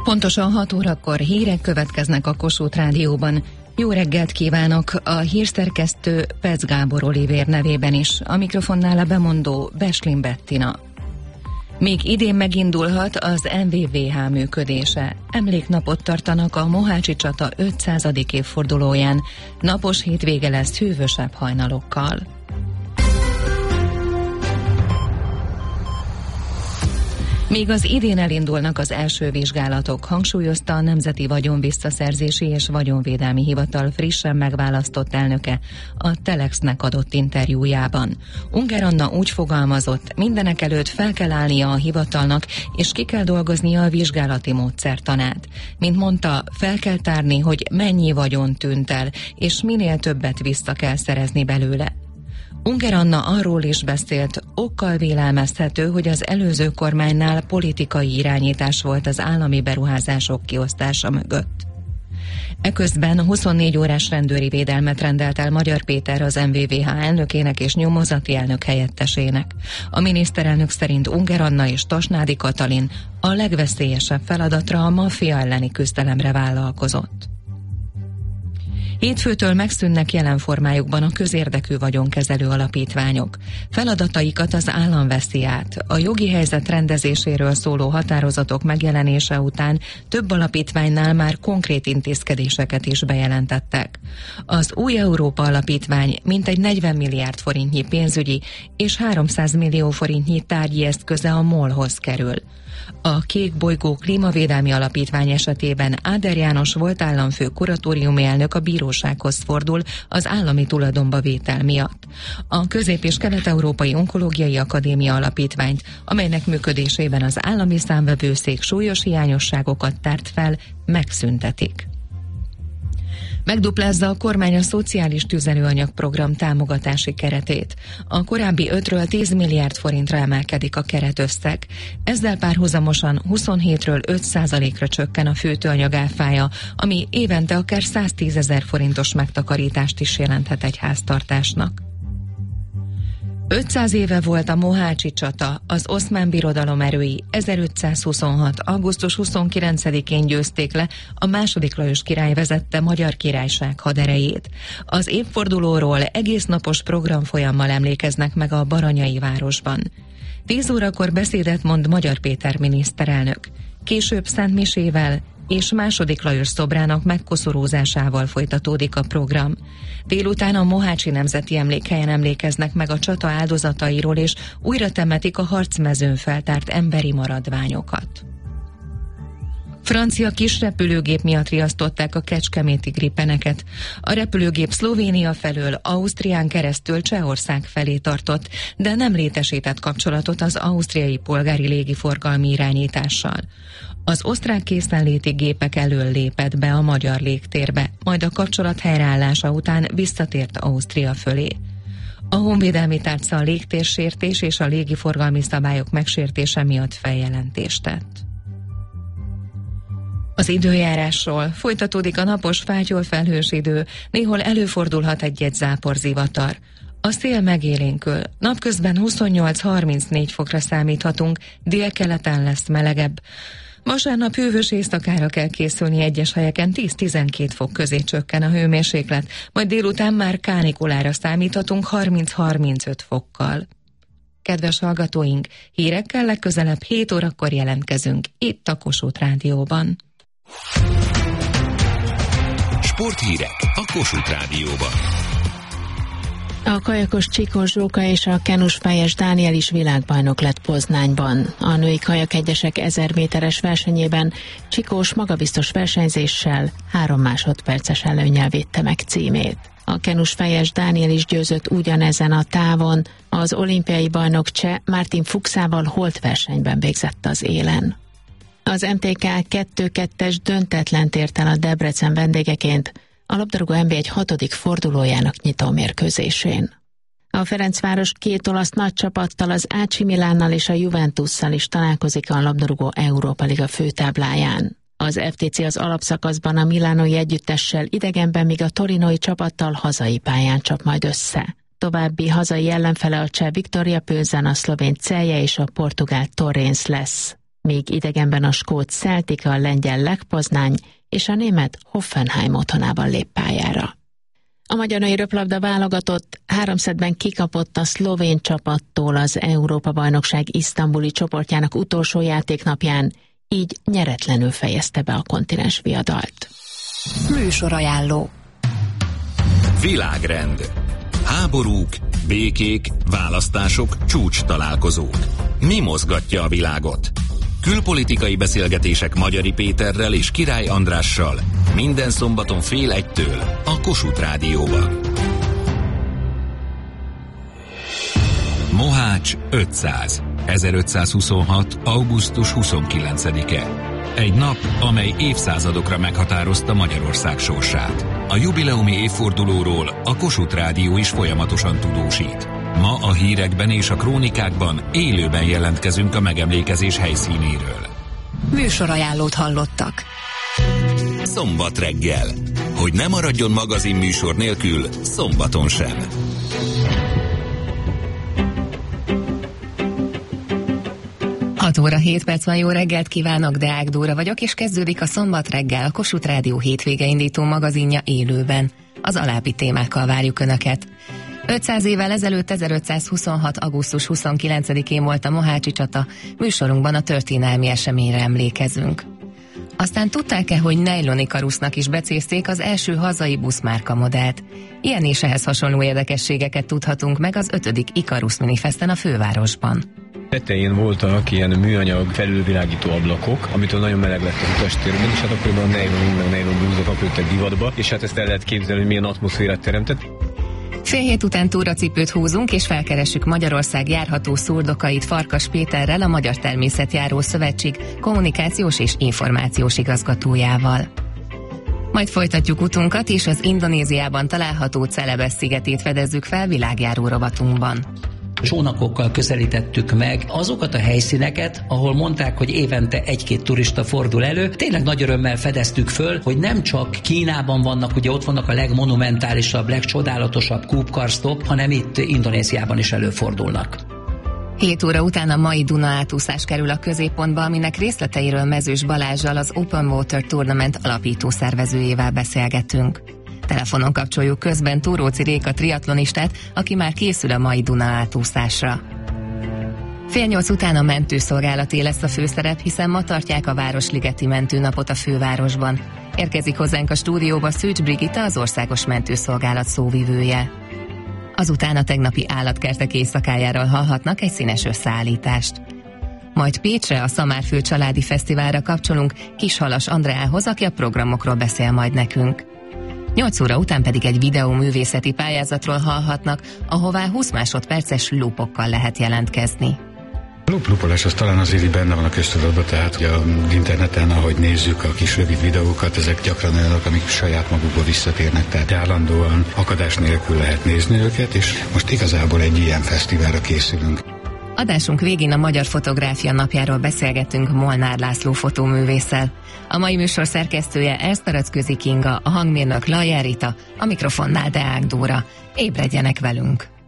Pontosan 6 órakor hírek következnek a Kossuth Rádióban. Jó reggelt kívánok a hírszerkesztő Pec Gábor Olivér nevében is, a mikrofonnál a bemondó Beslin Bettina. Még idén megindulhat az MVVH működése. Emléknapot tartanak a Mohácsi csata 500. évfordulóján. Napos hétvége lesz hűvösebb hajnalokkal. Még az idén elindulnak az első vizsgálatok, hangsúlyozta a Nemzeti Vagyonvisszaszerzési és Vagyonvédelmi Hivatal frissen megválasztott elnöke a Telexnek adott interjújában. Ungár Anna úgy fogalmazott, mindenekelőtt fel kell állnia a hivatalnak, és ki kell dolgoznia a vizsgálati módszertanát. Mint mondta, fel kell tárni, hogy mennyi vagyon tűnt el, és minél többet vissza kell szerezni belőle. Ungár Anna arról is beszélt, okkal vélelmezhető, hogy az előző kormánynál politikai irányítás volt az állami beruházások kiosztása mögött. Eközben 24 órás rendőri védelmet rendelt el Magyar Péter az MVVH elnökének és nyomozati elnök helyettesének. A miniszterelnök szerint Ungár Anna és Tasnádi Katalin a legveszélyesebb feladatra, a maffia elleni küzdelemre vállalkozott. Hétfőtől megszűnnek jelen formájukban a közérdekű vagyonkezelő alapítványok. Feladataikat az állam veszi át. A jogi helyzet rendezéséről szóló határozatok megjelenése után több alapítványnál már konkrét intézkedéseket is bejelentettek. Az Új Európa Alapítvány mintegy 40 milliárd forintnyi pénzügyi és 300 millió forintnyi tárgyi eszköze a MOL-hoz kerül. A Kék Bolygó Klímavédelmi Alapítvány esetében Áder János volt államfő kuratóriumi elnök a bírósághoz fordul az állami tulajdonba vétel miatt. A Közép- és Kelet-Európai Onkológiai Akadémia Alapítványt, amelynek működésében az állami számvevőszék súlyos hiányosságokat tárt fel, megszüntetik. Megduplázza a kormány a szociális tüzelőanyagprogram támogatási keretét. A korábbi 5-ről 10 milliárd forintra emelkedik a keretösszeg. Ezzel párhuzamosan 27-ről 5%-ra csökken a fűtőanyag áfája, ami évente akár 110 000 forintos megtakarítást is jelenthet egy háztartásnak. 500 éve volt a Mohácsi csata, az Oszmán Birodalom erői 1526. augusztus 29-én győzték le a II. Lajos király vezette Magyar Királyság haderejét. Az évfordulóról egész napos programfolyammal emlékeznek meg a Baranyai városban. 10 órakor beszédet mond Magyar Péter miniszterelnök. Később Szent Misével és II. Lajos szobrának megkoszorúzásával folytatódik a program. Délután a Mohácsi Nemzeti Emlékhelyen emlékeznek meg a csata áldozatairól, és újra temetik a harcmezőn feltárt emberi maradványokat. Francia kis repülőgép miatt riasztották a kecskeméti Gripeneket. A repülőgép Szlovénia felől Ausztrián keresztül Csehország felé tartott, de nem létesített kapcsolatot az ausztriai polgári légiforgalmi irányítással. Az osztrák készenléti gépek elől lépett be a magyar légtérbe, majd a kapcsolat helyreállása után visszatért Ausztria fölé. A honvédelmi tárca a légtérsértés és a légiforgalmi szabályok megsértése miatt feljelentést tett. Az időjárásról: folytatódik a napos, fátyol felhős idő, néhol előfordulhat egy-egy záporzivatar. A szél megélénkül, napközben 28-34 fokra számíthatunk, délkeleten lesz melegebb. Vasárnap hűvös éjszakára kell készülni, egyes helyeken 10-12 fok közé csökken a hőmérséklet, majd délután már kánikulára számíthatunk 30-35 fokkal. Kedves hallgatóink, hírekkel legközelebb 7 órakor jelentkezünk itt a Kossuth Rádióban. Sporthírek a Kossuth Rádióban. A kajakos Csikós Zsóka és a kenus Fejes Dániel is világbajnok lett Poznányban. A női kajakegyesek 1000 méteres versenyében Csikós magabiztos versenyzéssel 3 másodperces előnnyel védte meg címét. A kenus Fejes Dániel is győzött ugyanezen a távon, az olimpiai bajnok cseh Martin Fuchsával holt versenyben végzett az élen. Az MTK 2-2-es döntetlent ért el a Debrecen vendégeként a labdarúgó NB1 6. fordulójának nyitó mérkőzésén. A Ferencváros 2 olasz nagy csapattal, az AC Milánnal és a Juventusszal is találkozik a labdarúgó Európa Liga főtábláján. Az FTC az alapszakaszban a milánói együttessel idegenben, míg a torinói csapattal hazai pályán csap majd össze. További hazai ellenfele a cseh Viktoria Plzen, a szlovén Celje és a portugál Torrens lesz. míg idegenben a skót Celtic, a lengyel Lech Poznány és a német Hoffenheim otthonában lép pályára. A magyar női röplabda válogatott 3-1-ben kikapott a szlovén csapattól az Európa-bajnokság isztambuli csoportjának utolsó játéknapján, így nyeretlenül fejezte be a kontinens viadalt. Műsorajánló. Világrend. Háborúk, békék, választások, csúcs találkozók. Mi mozgatja a világot? Külpolitikai beszélgetések Magyari Péterrel és Király Andrással minden szombaton 12:30 a Kossuth Rádióban. Mohács 500. 1526. augusztus 29-e. Egy nap, amely évszázadokra meghatározta Magyarország sorsát. A jubileumi évfordulóról a Kossuth Rádió is folyamatosan tudósít. Ma a hírekben és a krónikákban élőben jelentkezünk a megemlékezés helyszínéről. Műsorajánlót hallottak. Szombat reggel. Hogy ne maradjon magazin műsor nélkül, szombaton sem. Óra 7 perc van, jó reggelt kívánok, Deák Dóra vagyok, és kezdődik a Szombat reggel, a Kossuth Rádió hétvége indító magazinja élőben. Az alábbi témákkal várjuk Önöket. 500 évvel ezelőtt 1526. augusztus 29-én volt a mohácsi csata, műsorunkban a történelmi eseményre emlékezünk. Aztán tudták-e, hogy Nejlon Ikarusznak is becézték az első hazai buszmárka modellt? Ilyen és ehhez hasonló érdekességeket tudhatunk meg az 5. Ikarusz Minifesten a fővárosban. Tetején voltak ilyen műanyag felülvilágító ablakok, amitől nagyon meleg lett az utastérben, és hát akkoriban a nylon blúzok akkor jöttek divatba, és hát ezt el lehet képzelni, hogy milyen atmoszférát teremtett. Fél hét után túracipőt húzunk, és felkeressük Magyarország járható szurdokait Farkas Péterrel, a Magyar Természetjáró Szövetség kommunikációs és információs igazgatójával. Majd folytatjuk utunkat, és az Indonéziában található Celebesz szigetét fedezzük fel világjáró rovatunkban. Csónakokkal közelítettük meg azokat a helyszíneket, ahol mondták, hogy évente 1-2 turista fordul elő. Tényleg nagy örömmel fedeztük föl, hogy nem csak Kínában vannak, ugye ott vannak a legmonumentálisabb, legcsodálatosabb kúpkarsztok, hanem itt Indonéziában is előfordulnak. 7 óra után a mai Duna átúszás kerül a középpontba, aminek részleteiről Mezős Balázsral, az Open Water Tournament alapító szervezőjével beszélgetünk. Telefonon kapcsoljuk közben Túróczy Réka triatlonistát, aki már készül a mai Duna átúszásra. 7:30 után a mentőszolgálaté lesz a főszerep, hiszen ma tartják a Városligeti Mentőnapot a fővárosban. Érkezik hozzánk a stúdióba Szűcs Brigitta, az Országos Mentőszolgálat szóvivője. Azután a tegnapi állatkertek éjszakájáról hallhatnak egy színes összeállítást. Majd Pécsre, a Szamárföld Családi Fesztiválra kapcsolunk Kishalas Andreához, aki a programokról beszél majd nekünk. 8 óra után pedig egy videóművészeti pályázatról hallhatnak, ahová 20 másodperces loopokkal lehet jelentkezni. A loopolás az talán azért így benne van a köztudatban, tehát hogy az interneten, ahogy nézzük a kis rövid videókat, ezek gyakran olyanok, amik saját magukból visszatérnek, tehát állandóan akadás nélkül lehet nézni őket, és most igazából egy ilyen fesztiválra készülünk. Adásunk végén a Magyar Fotográfia napjáról beszélgetünk Molnár László fotóművésszel. A mai műsor szerkesztője Eszteröczközi Kinga, a hangmérnök Lajjár Rita, a mikrofonnál Deák Dóra. Ébredjenek velünk!